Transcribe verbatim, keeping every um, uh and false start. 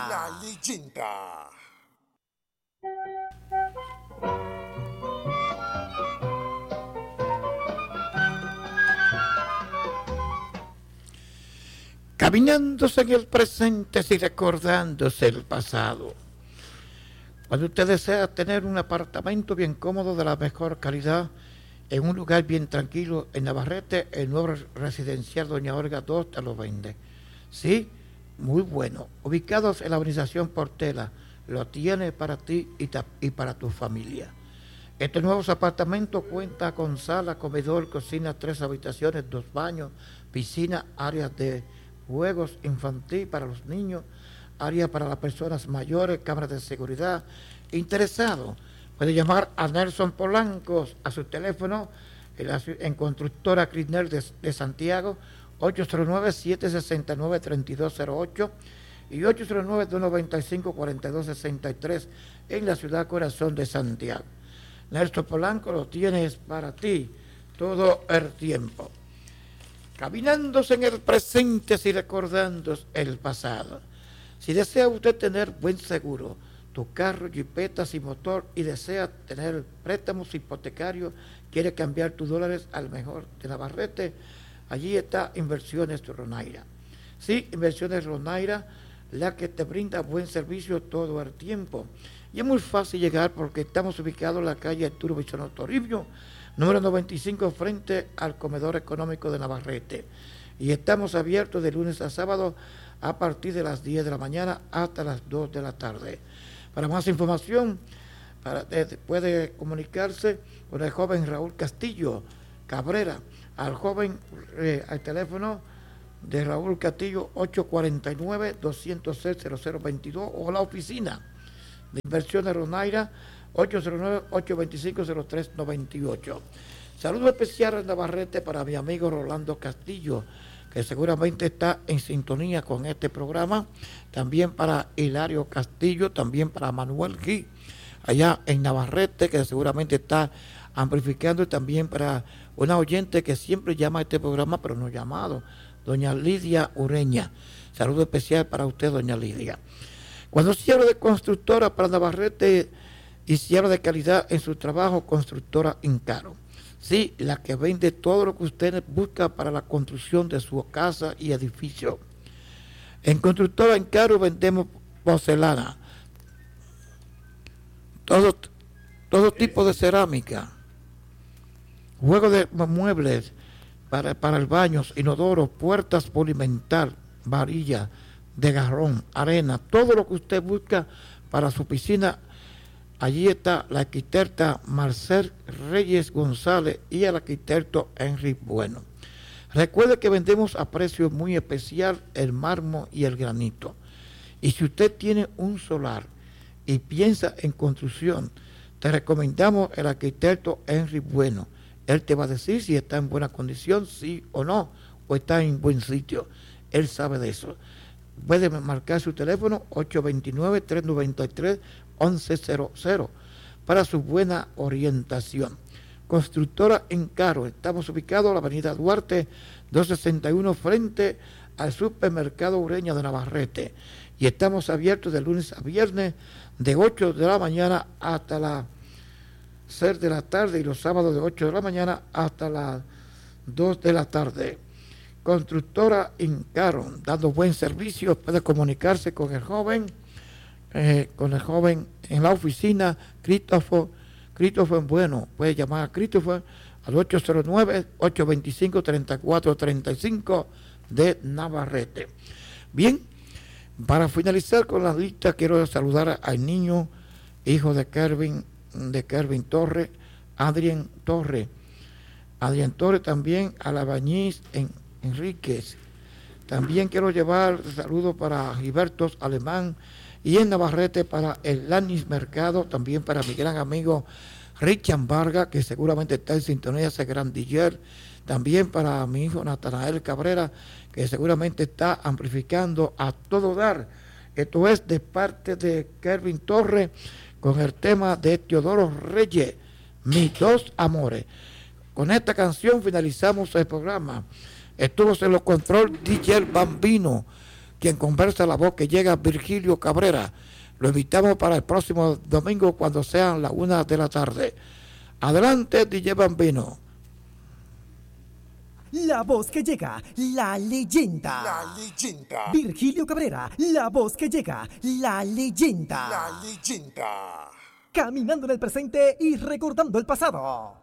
La leyenda. Caminándose en el presente y recordándose el pasado. Cuando usted desea tener un apartamento bien cómodo de la mejor calidad, en un lugar bien tranquilo, en Navarrete, el nuevo residencial Doña Olga dos te lo vende. Sí, muy bueno. Ubicados en la urbanización Portela, lo tiene para ti y, ta- y para tu familia. Este nuevo apartamento cuenta con sala, comedor, cocina, tres habitaciones, dos baños, piscina, áreas de juegos infantil para los niños, área para las personas mayores, cámaras de seguridad. Interesado, puede llamar a Nelson Polancos a su teléfono en, la, en Constructora Crisner de, de Santiago, ocho cero nueve, siete seis nueve, tres dos cero ocho y ocho cero nueve, dos nueve cinco, cuatro dos seis tres en la ciudad corazón de Santiago. Nelson Polanco lo tienes para ti todo el tiempo. Caminándose en el presente y recordando el pasado. Si desea usted tener buen seguro, tu carro, jipetas y motor, y desea tener préstamos hipotecarios, quiere cambiar tus dólares al mejor de Navarrete, allí está Inversiones Ronaira. Sí, Inversiones Ronaira, la que te brinda buen servicio todo el tiempo. Y es muy fácil llegar porque estamos ubicados en la calle Arturo Bisono Toribio, número noventa y cinco, frente al Comedor Económico de Navarrete. Y estamos abiertos de lunes a sábado a partir de las diez de la mañana hasta las dos de la tarde. Para más información, para, eh, puede comunicarse con el joven Raúl Castillo Cabrera, al joven, eh, al teléfono de Raúl Castillo ocho cuatro nueve, dos cero seis, cero cero veintidós o la oficina de Inversiones Ronaira ocho cero nueve, ocho dos cinco, cero tres nueve ocho. Saludo especial en Navarrete para mi amigo Rolando Castillo, que seguramente está en sintonía con este programa, también para Hilario Castillo, también para Manuel Gui, allá en Navarrete, que seguramente está amplificando, y también para una oyente que siempre llama a este programa, pero no llamado, doña Lidia Ureña. Saludo especial para usted, doña Lidia. Cuando cierro de constructora para Navarrete y cierro de calidad en su trabajo, Constructora Incaro. Sí, la que vende todo lo que usted busca para la construcción de su casa y edificio. En Constructora Incaro vendemos porcelana, todo, todo tipo de cerámica, juegos de muebles para, para el baño, inodoros, puertas polimental, varillas de garrón, arena, todo lo que usted busca para su piscina. Allí está la arquitecta Marcel Reyes González y el arquitecto Henry Bueno. Recuerde que vendemos a precio muy especial el mármol y el granito. Y si usted tiene un solar y piensa en construcción, te recomendamos el arquitecto Henry Bueno. Él te va a decir si está en buena condición, sí o no, o está en buen sitio. Él sabe de eso. Puede marcar su teléfono ocho dos nueve, tres nueve tres, once cero cero para su buena orientación. Constructora Encaro, estamos ubicados en la avenida Duarte doscientos sesenta y uno frente al supermercado Ureña de Navarrete, y estamos abiertos de lunes a viernes de ocho de la mañana hasta las seis de la tarde y los sábados de ocho de la mañana hasta las dos de la tarde. Constructora Encaro, dando buen servicio. Puede comunicarse con el joven Eh, con el joven en la oficina, Christopher, Christopher Bueno. Puede llamar a Christopher al ocho cero nueve, ocho dos cinco, tres cuatro tres cinco de Navarrete. Bien, para finalizar con la lista, quiero saludar al niño, hijo de Kervin, de Kervin Torres, Adrián Torres. Adrián Torres, también a la Bañiz en Enríquez. También quiero llevar saludos para Gilberto Alemán, y en Navarrete para el Lanis Mercado, también para mi gran amigo Richard Vargas, que seguramente está en sintonía, ese gran D J, también para mi hijo Natanael Cabrera, que seguramente está amplificando a todo dar. Esto es de parte de Kervin Torres, con el tema de Teodoro Reyes, Mis Dos Amores. Con esta canción finalizamos el programa. Estuvo en los control D J Bambino, Quien conversa la voz que llega, Virgilio Cabrera. Lo invitamos para el próximo domingo cuando sean las una de la tarde. Adelante, D J Bambino. La voz que llega, la leyenda. La leyenda. Virgilio Cabrera, la voz que llega, la leyenda. La leyenda. Caminando en el presente y recordando el pasado.